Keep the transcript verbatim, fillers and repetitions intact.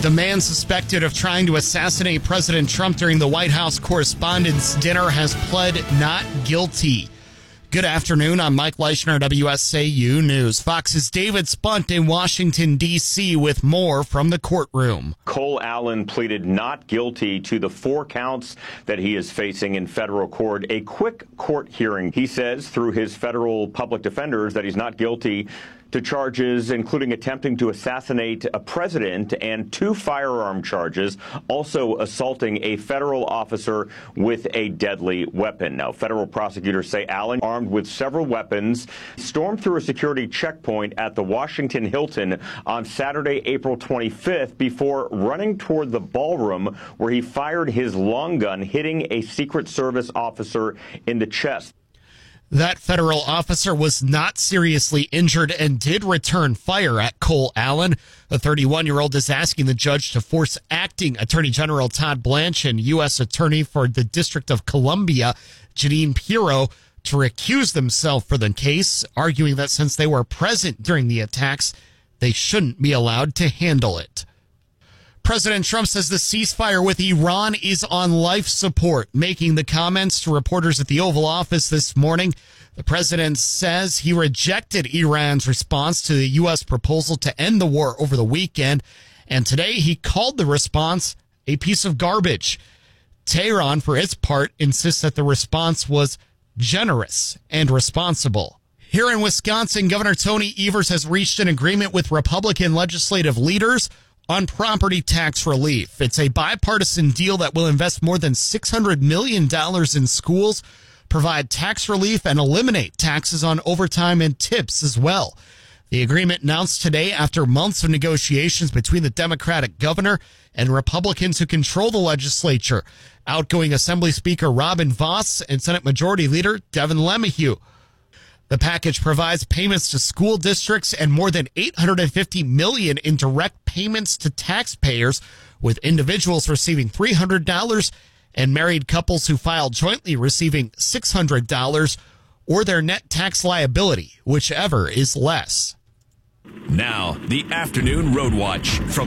The man suspected of trying to assassinate President Trump during the White House Correspondents' Dinner has pled not guilty. Good afternoon. I'm Mike Leischner, W S A U News. Fox's David Spunt in Washington, D C with more from the courtroom. Cole Allen pleaded not guilty to the four counts that he is facing in federal court. A quick court hearing. He says through his federal public defenders that he's not guilty to charges including attempting to assassinate a president and two firearm charges, also assaulting a federal officer with a deadly weapon. Now, federal prosecutors say Allen, armed with several weapons, stormed through a security checkpoint at the Washington Hilton on Saturday, April twenty-fifth, before running toward the ballroom where he fired his long gun, hitting a Secret Service officer in the chest. That federal officer was not seriously injured and did return fire at Cole Allen. The thirty-one-year-old is asking the judge to force acting Attorney General Todd Blanche and U S Attorney for the District of Columbia, Jeanine Pirro, to recuse themselves for the case, arguing that since they were present during the attacks, they shouldn't be allowed to handle it. President Trump says the ceasefire with Iran is on life support, making the comments to reporters at the Oval Office this morning. The president says he rejected Iran's response to the U S proposal to end the war over the weekend, and today he called the response a piece of garbage. Tehran, for its part, insists that the response was generous and responsible. Here in Wisconsin, Governor Tony Evers has reached an agreement with Republican legislative leaders on property tax relief. It's a bipartisan deal that will invest more than six hundred million dollars in schools, provide tax relief, and eliminate taxes on overtime and tips as well. The agreement announced today after months of negotiations between the Democratic governor and Republicans who control the legislature, outgoing Assembly Speaker Robin Vos and Senate Majority Leader Devin LeMahieu. The package provides payments to school districts and more than eight hundred fifty million dollars in direct payments to taxpayers, with individuals receiving three hundred dollars and married couples who file jointly receiving six hundred dollars, or their net tax liability, whichever is less. Now, the Afternoon Road Watch from